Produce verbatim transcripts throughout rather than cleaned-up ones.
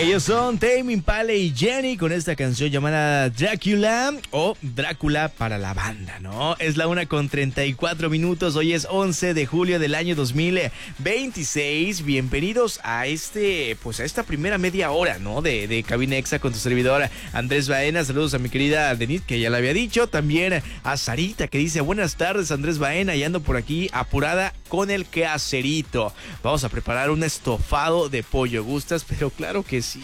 Ellos son Tame Impala y Jenny con esta canción llamada Drácula o Drácula para la banda, ¿no? Es la una con treinta y cuatro minutos, hoy es once de julio del año dos mil veintiséis. Bienvenidos a este, pues a esta primera media hora, ¿no? De, de Cabina Exa con tu servidor Andrés Baena. Saludos a mi querida Denise, que ya la había dicho. También a Sarita, que dice buenas tardes Andrés Baena, y ando por aquí apurada con el quehacerito. Vamos a preparar un estofado de pollo. ¿Gustas? Pero claro que sí.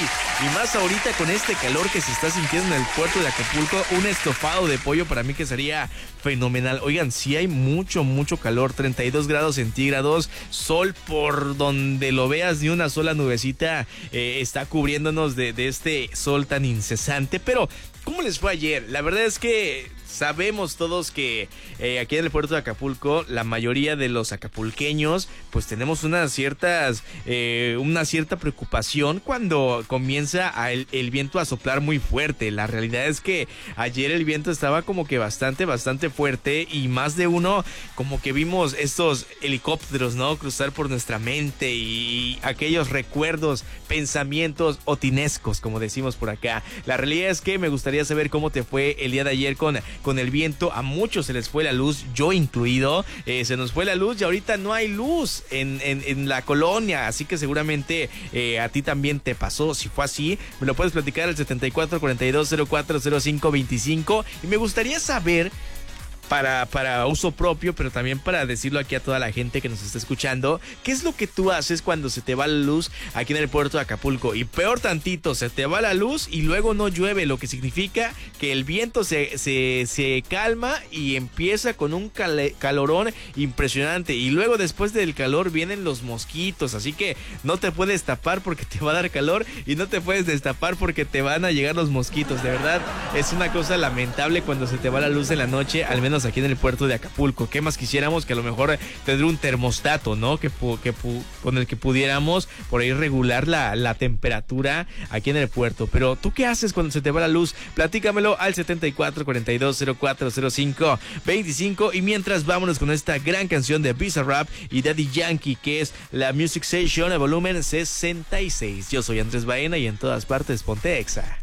Y más ahorita con este calor que se está sintiendo en el puerto de Acapulco, un estofado de pollo para mí que sería fenomenal. Oigan, sí hay mucho, mucho calor, treinta y dos grados centígrados, sol por donde lo veas, ni una sola nubecita eh, está cubriéndonos de, de este sol tan incesante. Pero, ¿cómo les fue ayer? La verdad es que sabemos todos que eh, aquí en el puerto de Acapulco, la mayoría de los acapulqueños, pues tenemos unas ciertas, eh, una cierta preocupación cuando comienza a el, el viento a soplar muy fuerte. La realidad es que ayer el viento estaba como que bastante, bastante fuerte, y más de uno como que vimos estos helicópteros, ¿no? Cruzar por nuestra mente, y aquellos recuerdos, pensamientos otinescos, como decimos por acá. La realidad es que me gustaría saber cómo te fue el día de ayer con con el viento. A muchos se les fue la luz, yo incluido, eh, se nos fue la luz y ahorita no hay luz en, en, en la colonia, así que seguramente eh, a ti también te pasó. Si fue así, me lo puedes platicar al setenta y cuatro cuarenta y dos cero cuatro cero cinco veinticinco, y me gustaría saber, Para, para uso propio, pero también para decirlo aquí a toda la gente que nos está escuchando, ¿qué es lo que tú haces cuando se te va la luz aquí en el puerto de Acapulco? Y peor tantito, se te va la luz y luego no llueve, lo que significa que el viento se, se, se calma y empieza con un cal- calorón impresionante, y luego después del calor vienen los mosquitos, así que no te puedes tapar porque te va a dar calor, y no te puedes destapar porque te van a llegar los mosquitos. De verdad, es una cosa lamentable cuando se te va la luz en la noche, al menos aquí en el puerto de Acapulco. ¿Qué más quisiéramos? Que a lo mejor tendría un termostato, ¿no? Que, que con el que pudiéramos por ahí regular la, la temperatura aquí en el puerto. Pero ¿tú qué haces cuando se te va la luz? Platícamelo al setenta y cuatro cuarenta y dos cero cuatro cero cinco veinticinco. Y mientras, vámonos con esta gran canción de Bizarrap y Daddy Yankee, que es la Music Session, volumen sesenta y seis. Yo soy Andrés Baena y en todas partes ponte Exa.